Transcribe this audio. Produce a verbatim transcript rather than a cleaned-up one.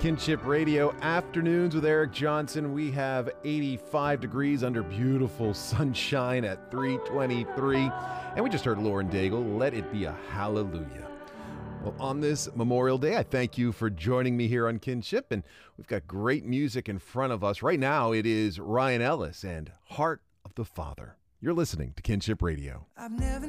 Kinship Radio Afternoons with Eric Johnson. We have eighty-five degrees under beautiful sunshine at three twenty-three. And we just heard Lauren Daigle, Let It Be a Hallelujah. Well, on this Memorial Day, I thank you for joining me here on Kinship. And we've got great music in front of us. Right now, it is Ryan Ellis and Heart of the Father. You're listening to Kinship Radio. I've never